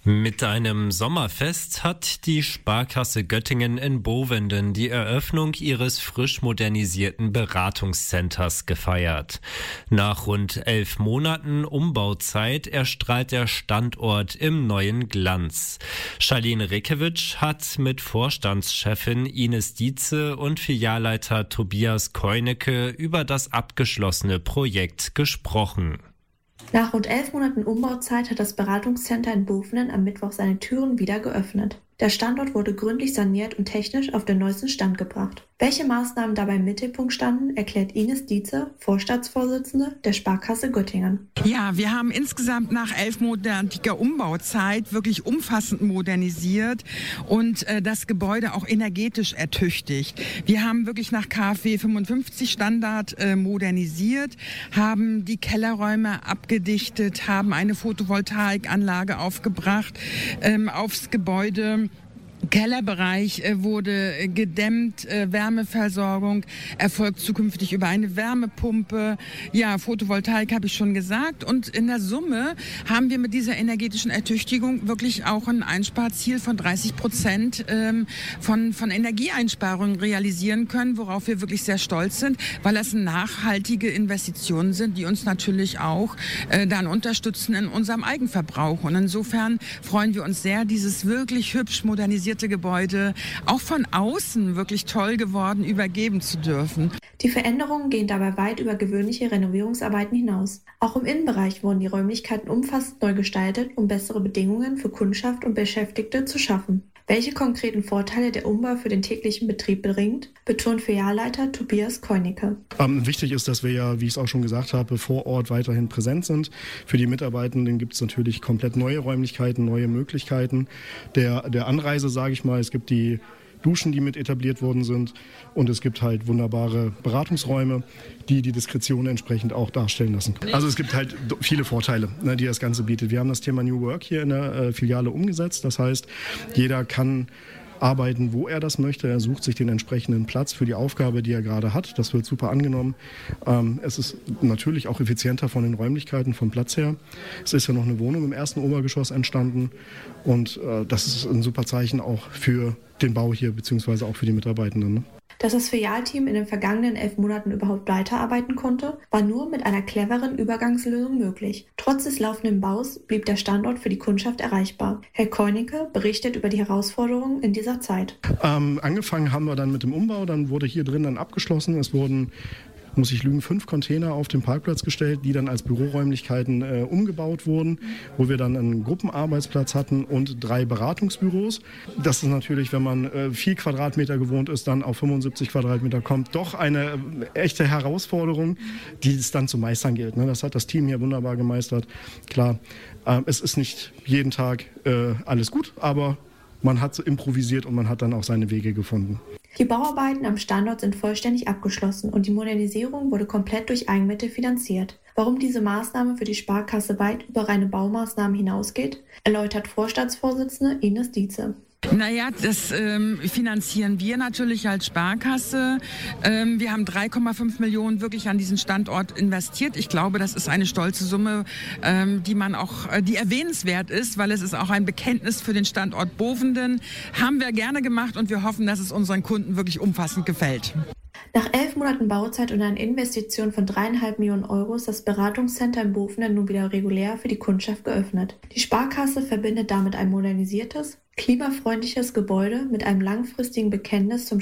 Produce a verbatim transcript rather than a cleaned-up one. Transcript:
Mit einem Sommerfest hat die Sparkasse Göttingen in Bovenden die Eröffnung ihres frisch modernisierten Beratungscenters gefeiert. Nach rund elf Monaten Umbauzeit erstrahlt der Standort im neuen Glanz. Charlene Rekewitsch hat mit Vorstandschefin Ines Dietze und Filialleiter Tobias Keunecke über das abgeschlossene Projekt gesprochen. Nach rund elf Monaten Umbauzeit hat das Beratungscenter in Bovenden am Mittwoch seine Türen wieder geöffnet. Der Standort wurde gründlich saniert und technisch auf den neuesten Stand gebracht. Welche Maßnahmen dabei im Mittelpunkt standen, erklärt Ines Dietze, Vorstandsvorsitzende der Sparkasse Göttingen. Ja, wir haben insgesamt nach elfmonatiger Umbauzeit wirklich umfassend modernisiert und äh, das Gebäude auch energetisch ertüchtigt. Wir haben wirklich nach K f W fünfundfünfzig Standard äh, modernisiert, haben die Kellerräume abgedichtet, haben eine Photovoltaikanlage aufgebracht ähm, aufs Gebäude. Kellerbereich wurde gedämmt, Wärmeversorgung erfolgt zukünftig über eine Wärmepumpe. Ja, Photovoltaik habe ich schon gesagt. Und in der Summe haben wir mit dieser energetischen Ertüchtigung wirklich auch ein Einsparziel von dreißig Prozent von, von Energieeinsparungen realisieren können, worauf wir wirklich sehr stolz sind, weil das nachhaltige Investitionen sind, die uns natürlich auch äh, dann unterstützen in unserem Eigenverbrauch. Und insofern freuen wir uns sehr, dieses wirklich hübsch modernisierte Gebäude, auch von außen wirklich toll geworden, übergeben zu dürfen. Die Veränderungen gehen dabei weit über gewöhnliche Renovierungsarbeiten hinaus. Auch im Innenbereich wurden die Räumlichkeiten umfassend neu gestaltet, um bessere Bedingungen für Kundschaft und Beschäftigte zu schaffen. Welche konkreten Vorteile der Umbau für den täglichen Betrieb bringt, betont Filialleiter Tobias Keunecke. Ähm, wichtig ist, dass wir ja, wie ich es auch schon gesagt habe, vor Ort weiterhin präsent sind. Für die Mitarbeitenden gibt es natürlich komplett neue Räumlichkeiten, neue Möglichkeiten der, der Anreise, sage ich mal. Es gibt die Duschen, die mit etabliert worden sind, und es gibt halt wunderbare Beratungsräume, die die Diskretion entsprechend auch darstellen lassen. Also es gibt halt viele Vorteile, ne, die das Ganze bietet. Wir haben das Thema New Work hier in der äh, Filiale umgesetzt. Das heißt, jeder kann arbeiten, wo er das möchte. Er sucht sich den entsprechenden Platz für die Aufgabe, die er gerade hat. Das wird super angenommen. Ähm, es ist natürlich auch effizienter von den Räumlichkeiten, vom Platz her. Es ist ja noch eine Wohnung im ersten Obergeschoss entstanden, und äh, das ist ein super Zeichen auch für den Bau hier, beziehungsweise auch für die Mitarbeitenden. Ne? Dass das Filialteam in den vergangenen elf Monaten überhaupt weiterarbeiten konnte, war nur mit einer cleveren Übergangslösung möglich. Trotz des laufenden Baus blieb der Standort für die Kundschaft erreichbar. Herr Keunecke berichtet über die Herausforderungen in dieser Zeit. Ähm, angefangen haben wir dann mit dem Umbau, dann wurde hier drin dann abgeschlossen. Es wurden, muss ich lügen, fünf Container auf den Parkplatz gestellt, die dann als Büroräumlichkeiten äh, umgebaut wurden, wo wir dann einen Gruppenarbeitsplatz hatten und drei Beratungsbüros. Das ist natürlich, wenn man äh, vier Quadratmeter gewohnt ist, dann auf fünfundsiebzig Quadratmeter kommt, doch eine äh, echte Herausforderung, die es dann zu meistern gilt. Ne? Das hat das Team hier wunderbar gemeistert. Klar, äh, es ist nicht jeden Tag äh, alles gut, aber man hat so improvisiert und man hat dann auch seine Wege gefunden. Die Bauarbeiten am Standort sind vollständig abgeschlossen und die Modernisierung wurde komplett durch Eigenmittel finanziert. Warum diese Maßnahme für die Sparkasse weit über reine Baumaßnahmen hinausgeht, erläutert Vorstandsvorsitzende Ines Dietze. Naja, das ähm, finanzieren wir natürlich als Sparkasse. Ähm, wir haben drei Komma fünf Millionen wirklich an diesen Standort investiert. Ich glaube, das ist eine stolze Summe, ähm, die man auch, äh, die erwähnenswert ist, weil es ist auch ein Bekenntnis für den Standort Bovenden. Haben wir gerne gemacht und wir hoffen, dass es unseren Kunden wirklich umfassend gefällt. Nach elf Monaten Bauzeit und einer Investition von dreieinhalb Millionen Euro ist das Beratungscenter in Bovenden nun wieder regulär für die Kundschaft geöffnet. Die Sparkasse verbindet damit ein modernisiertes, klimafreundliches Gebäude mit einem langfristigen Bekenntnis zum